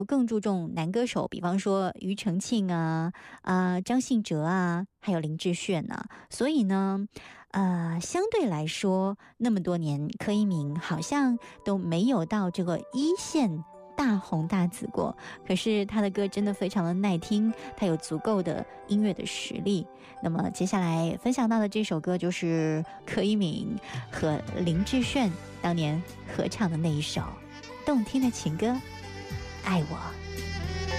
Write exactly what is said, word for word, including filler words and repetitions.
更注重男歌手，比方说庾澄庆啊、啊、张信哲啊，还有林志炫啊，所以呢，呃，相对来说，那么多年，柯以敏好像都没有到这个一线大红大紫过。可是他的歌真的非常的耐听，他有足够的音乐的实力。那么接下来分享到的这首歌就是柯以敏和林志炫当年合唱的那一首动听的情歌。爱我。